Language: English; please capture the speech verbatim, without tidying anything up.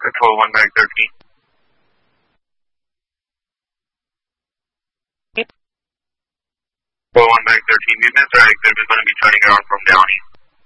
Control one back thirteen. Control one back thirteen, movements are active. Is going to be turning around from Downey.